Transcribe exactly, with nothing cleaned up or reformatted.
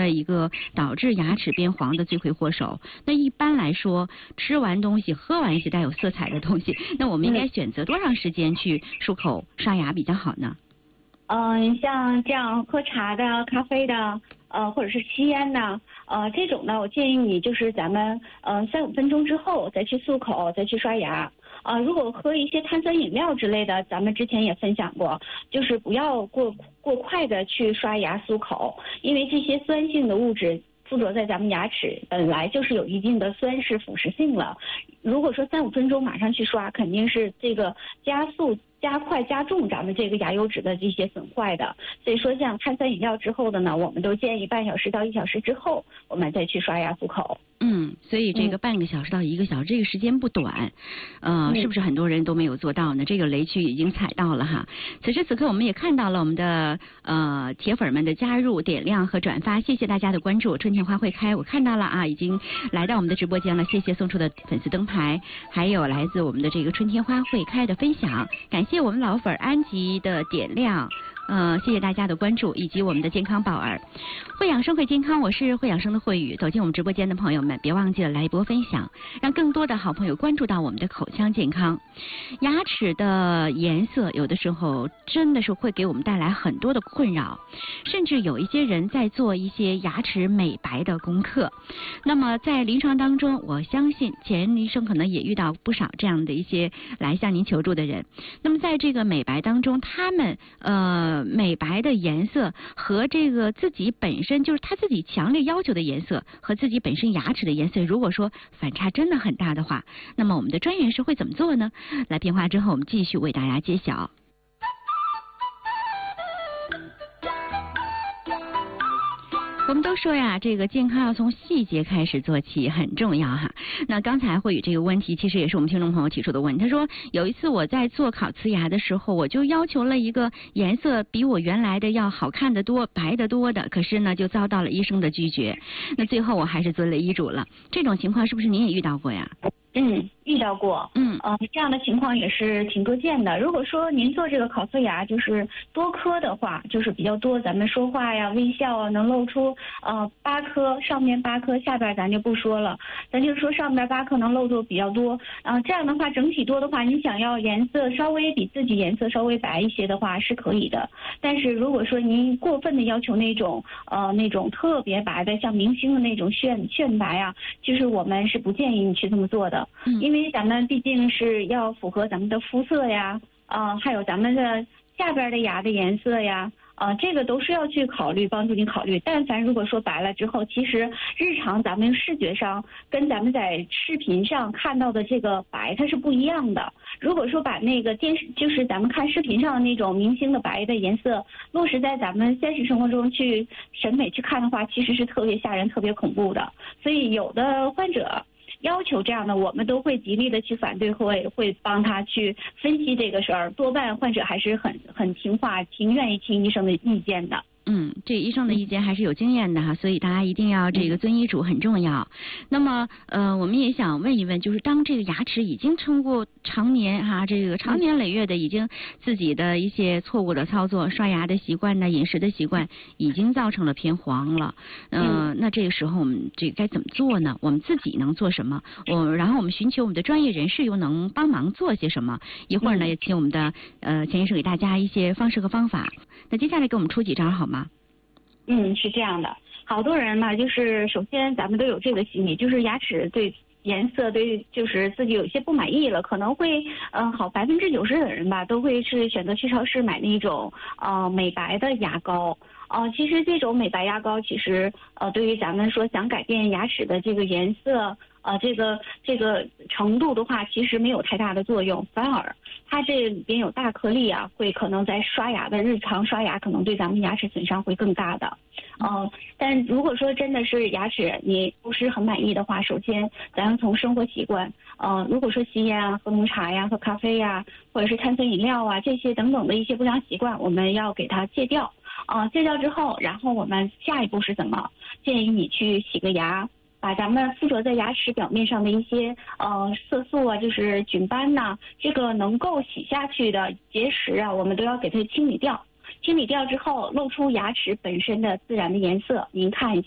的一个导致牙齿变黄的罪魁祸首。那一般来说，吃完东西、喝完一些带有色彩的东西，那我们应该选择多长时间去漱口刷牙比较好呢？ 嗯、呃，像这样喝茶的、咖啡的，呃，或者是吸烟的，呃，这种呢，我建议你就是咱们呃三五分钟之后再去漱口，再去刷牙。呃，如果喝一些碳酸饮料之类的，咱们之前也分享过，就是不要过过快的去刷牙漱口，因为这些酸性的物质附着在咱们牙齿，本来就是有一定的酸是腐蚀性了。如果说三五分钟马上去刷，肯定是这个加速、加快、加重咱们这个牙釉质的这些损坏的。所以说，像碳酸饮料之后的呢，我们都建议半小时到一小时之后，我们再去刷牙漱口。 嗯，所以这个半个小时到一个小时，这个时间不短，呃，是不是很多人都没有做到呢？这个雷区已经踩到了哈。此时此刻，我们也看到了我们的呃铁粉们的加入、点亮和转发，谢谢大家的关注。春天花会开，我看到了啊，已经来到我们的直播间了，谢谢送出的粉丝灯牌，还有来自我们的这个春天花会开的分享，感谢我们老粉安吉的点亮。呃，谢谢大家的关注，以及我们的健康宝儿，会养生会健康，我是会养生的慧宇。走进我们直播间的朋友们，别忘记了来一波分享，让更多的好朋友关注到我们的口腔健康。牙齿的颜色有的时候真的是会给我们带来很多的困扰，甚至有一些人在做一些牙齿美白的功课。那么在临床当中，我相信钱医生可能也遇到不少这样的一些来向您求助的人。那么在这个美白当中，他们呃。美白的颜色和这个自己本身就是他自己强烈要求的颜色和自己本身牙齿的颜色，如果说反差真的很大的话，那么我们的专业人士会怎么做呢？来片花之后，我们继续为大家揭晓。我们都说呀，这个健康要从细节开始做起，很重要哈。那刚才慧宇这个问题，其实也是我们听众朋友提出的问题。他说，有一次我在做烤瓷牙的时候，我就要求了一个颜色比我原来的要好看得多、白得多的，可是呢，就遭到了医生的拒绝。那最后我还是遵了医嘱了。这种情况是不是您也遇到过呀？ 嗯，遇到过。 嗯， 呃，这样的情况也是挺多见的。如果说您做这个烤瓷牙就是多颗的话，就是比较多，咱们说话呀、微笑啊，能露出呃八颗，上面八颗，下边咱就不说了，咱就说上边八颗能露出比较多。啊、呃，这样的话整体多的话，你想要颜色稍微比自己颜色稍微白一些的话是可以的。但是如果说您过分的要求那种呃那种特别白的，像明星的那种炫炫白啊，其实我们是不建议你去这么做的。嗯，因为咱们毕竟是要符合咱们的肤色呀，啊、呃，还有咱们的下边的牙的颜色呀，啊、呃，这个都是要去考虑，帮助你考虑。但凡如果说白了之后，其实日常咱们视觉上跟咱们在视频上看到的这个白它是不一样的。如果说把那个电视，就是咱们看视频上的那种明星的白的颜色落实在咱们现实生活中去审美去看的话，其实是特别吓人、特别恐怖的。所以有的患者要求这样的，我们都会极力的去反对，会会帮他去分析这个事儿。多半患者还是很很听话，挺愿意听医生的意见的。 嗯，这医生的意见还是有经验的哈，所以大家一定要这个遵医嘱，很重要。那么呃，我们也想问一问，就是当这个牙齿已经通过常年哈、啊，这个长年累月的已经自己的一些错误的操作，刷牙的习惯呢，饮食的习惯已经造成了偏黄了。呃、嗯，那这个时候我们这个该怎么做呢？我们自己能做什么？我然后我们寻求我们的专业人士又能帮忙做些什么？一会儿呢，也请我们的呃钱医生给大家一些方式和方法。那接下来给我们出几招好吗？ 嗯，是这样的，好多人呢，就是首先咱们都有这个心理，就是牙齿对颜色对就是自己有一些不满意了，可能会嗯、呃、好百分之九十的人吧都会是选择去超市买那种呃美白的牙膏。呃，其实这种美白牙膏其实呃对于咱们说想改变牙齿的这个颜色呃这个这个程度的话，其实没有太大的作用，反而它这里边有大颗粒啊，会可能在刷牙的日常刷牙可能对咱们牙齿损伤会更大的。呃，但如果说真的是牙齿你不是很满意的话，首先咱们从生活习惯，呃，如果说吸烟啊、喝浓茶呀、喝咖啡呀，或者是碳酸饮料啊这些等等的一些不良习惯，我们要给它戒掉。呃，戒掉之后，然后我们下一步是怎么？建议你去洗个牙，把咱们附着在牙齿表面上的一些呃色素啊，就是菌斑呐、啊，这个能够洗下去的结石啊，我们都要给它清理掉。清理掉之后，露出牙齿本身的自然的颜色，您看一下。